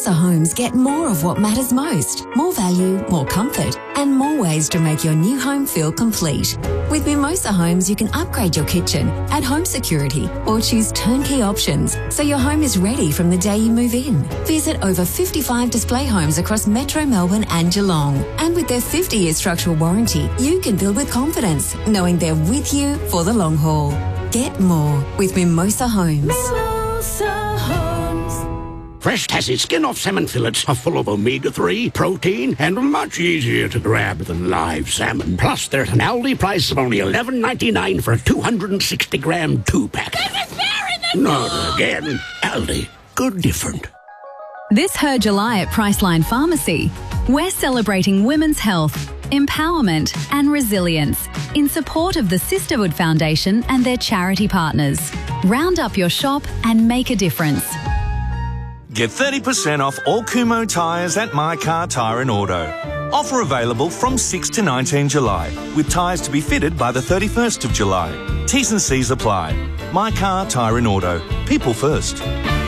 Mimosa Homes, get more of what matters most. More value, more comfort, and more ways to make your new home feel complete. With Mimosa Homes, you can upgrade your kitchen, add home security, or choose turnkey options so your home is ready from the day you move in. Visit over 55 display homes across Metro Melbourne and Geelong. And with their 50-year structural warranty, you can build with confidence, knowing they're with you for the long haul. Get more with Mimosa Homes. Mimosa Homes. Fresh Tassie skin-off salmon fillets are full of omega-3, protein, and much easier to grab than live salmon. Plus, they're at an Aldi price of only $11.99 for a 260-gram two-pack. This is better than Not again. Aldi. Good different. This Her July at Priceline Pharmacy. We're celebrating women's health, empowerment and resilience in support of the Sisterhood Foundation and their charity partners. Round up your shop and make a difference. Get 30% off all Kumho tyres at My Car Tyre and Auto. Offer available from 6 to 19 July, with tyres to be fitted by the 31st of July. T's and C's apply. My Car Tyre and Auto. People first.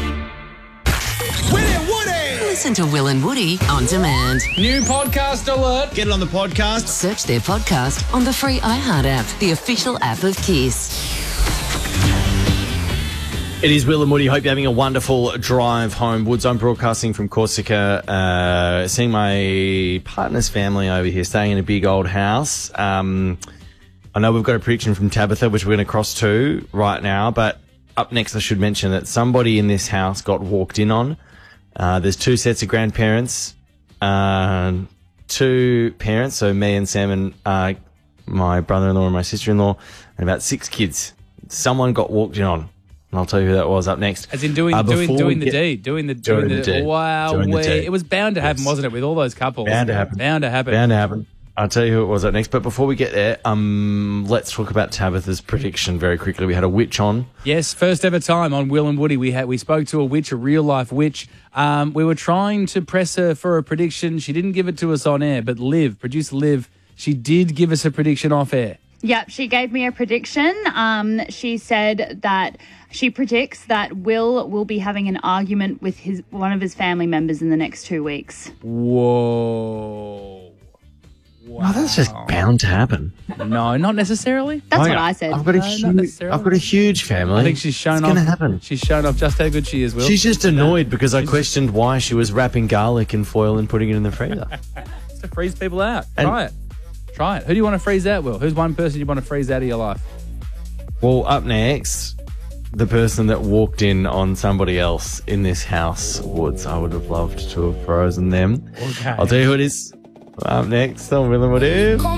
Listen to Will and Woody on demand. New podcast alert. Get it on the podcast. Search their podcast on the free iHeart app, the official app of Kiss. It is Will and Woody. Hope you're having a wonderful drive home. Woods, I'm broadcasting from Corsica, seeing my partner's family over here, staying in a big old house. I know we've got a prediction from Tabitha, which we're going to cross to right now, but up next I should mention that somebody in this house got walked in on. There's two sets of grandparents, two parents, so me and Sam and my brother-in-law and my sister-in-law, and about 6 kids. Someone got walked in on, and I'll tell you who that was up next. As in doing the deed. Doing the deed. Wow. It was bound to happen, wasn't it, with all those couples? Bound to happen. I'll tell you who it was up next. But before we get there, let's talk about Tabitha's prediction very quickly. We had a witch on. Yes, first ever time on Will and Woody. We spoke to a witch, a real-life witch. We were trying to press her for a prediction. She didn't give it to us on air, but producer Liv, she did give us a prediction off air. Yep, she gave me a prediction. She said that she predicts that Will be having an argument with one of his family members in the next 2 weeks. Whoa. Wow. Oh, that's just bound to happen. No, not necessarily. That's what I said. I've got a huge family. I think she's shown off. It's going to happen. She's shown off just how good she is, Will. She's just annoyed because I questioned why she was wrapping garlic in foil and putting it in the freezer. Just to freeze people out. Try it. Who do you want to freeze out, Will? Who's one person you want to freeze out of your life? Well, up next, the person that walked in on somebody else in this house, Woods. I would have loved to have frozen them. Okay. I'll tell you who it is. Up next on Will and Woody.